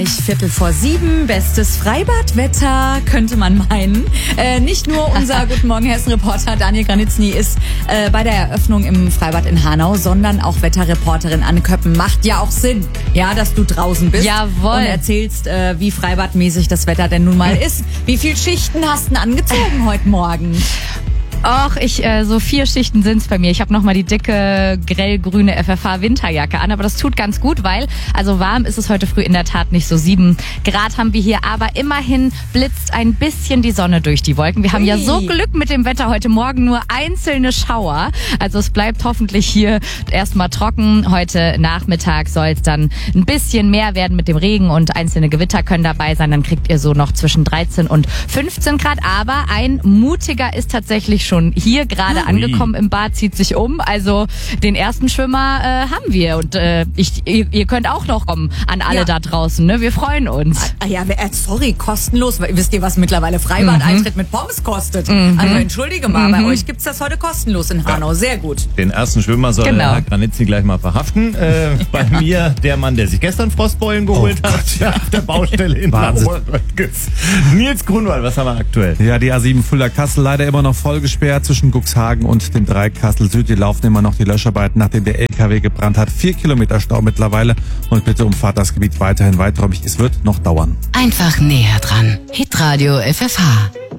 6:15, bestes Freibadwetter, könnte man meinen. Nicht nur unser Guten Morgen Hessen-Reporter Daniel Granitzny ist bei der Eröffnung im Freibad in Hanau, sondern auch Wetterreporterin Anne Köppen. Macht ja auch Sinn, ja, dass du draußen bist. Jawohl. Und erzählst, wie freibadmäßig das Wetter denn nun mal ist. Wie viel Schichten hast du denn angezogen heute Morgen? Och, so 4 Schichten sind's bei mir. Ich habe nochmal die dicke, grellgrüne FFH-Winterjacke an, aber das tut ganz gut, weil, also warm ist es heute früh in der Tat nicht, so 7 Grad haben wir hier, aber immerhin blitzt ein bisschen die Sonne durch die Wolken. Wir haben ja so Glück mit dem Wetter heute Morgen, nur einzelne Schauer. Also es bleibt hoffentlich hier erstmal trocken. Heute Nachmittag soll es dann ein bisschen mehr werden mit dem Regen und einzelne Gewitter können dabei sein. Dann kriegt ihr so noch zwischen 13 und 15 Grad, aber ein mutiger ist tatsächlich schon hier gerade angekommen im Bad, zieht sich um. Also den ersten Schwimmer haben wir und ihr könnt auch noch kommen an alle da draußen. Ne? Wir freuen uns. Sorry, kostenlos. Wisst ihr, was mittlerweile Freibad-Eintritt mit Pommes kostet? Also entschuldige mal, bei euch gibt's das heute kostenlos in Hanau. Sehr gut. Den ersten Schwimmer soll Herr Granitzny gleich mal verhaften. Bei mir der Mann, der sich gestern Frostbeulen geholt hat, auf der Baustelle in Oberröttges. Nils Grunwald, was haben wir aktuell? Ja, die A7 Fulda-Kassel leider immer noch voll gesperrt zwischen Cuxhagen und dem Dreieck Kassel-Süd. Die laufen immer noch die Löscharbeiten, nachdem der LKW gebrannt hat. 4 Kilometer Stau mittlerweile. Und bitte umfahrt das Gebiet weiterhin weiträumig. Es wird noch dauern. Einfach näher dran. Hitradio FFH.